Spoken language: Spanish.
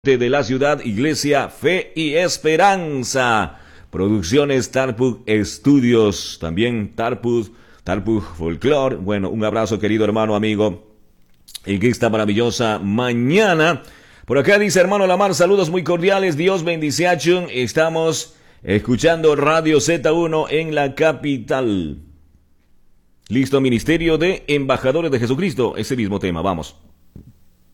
de la ciudad, Iglesia, Fe y Esperanza. Producciones Tarpug Estudios, también Tarpug Folklore. Bueno, un abrazo, querido hermano, amigo, en esta maravillosa mañana. Por acá dice hermano Lamar, saludos muy cordiales, Dios bendice. Estamos escuchando Radio Z1 en la capital. Listo, Ministerio de Embajadores de Jesucristo, ese mismo tema, vamos.